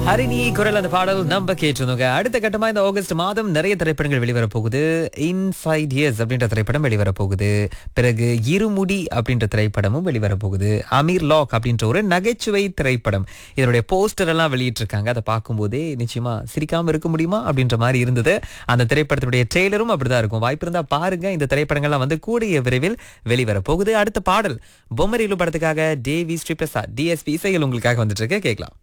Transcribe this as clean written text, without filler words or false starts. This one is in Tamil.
ஹரிணி குரல் அந்த பாடல் நம்ம கேட்டிருந்தோங்க. அடுத்த கட்டமா இந்த ஆகஸ்ட் மாதம் நிறைய திரைப்படங்கள் வெளிவர போகுது. இன்சைட் இயர்ஸ் அப்படின்ற திரைப்படம் வெளிவர போகுது. பிறகு இருமுடி அப்படின்ற திரைப்படமும் வெளிவர போகுது. அமீர் லாக் அப்படின்ற ஒரு நகைச்சுவை திரைப்படம். இதனுடைய போஸ்டர் எல்லாம் வெளியிட்டிருக்காங்க. அதை பார்க்கும்போதே நிச்சயமா சிரிக்காம இருக்க முடியுமா அப்படின்ற மாதிரி இருந்தது. அந்த திரைப்படத்தினுடைய ட்ரெய்லரும் அப்படிதான் இருக்கும். வாய்ப்பு இருந்தா பாருங்க. இந்த திரைப்படங்கள்லாம் வந்து கூடிய விரைவில் வெளிவர போகுது. அடுத்த பாடல் பொம்மரிலு படத்துக்காக தேவி ஸ்ரீ பிரசாத் டிஎஸ்பி இசையில் உங்களுக்காக வந்துட்டு இருக்கு. கேட்கலாம்.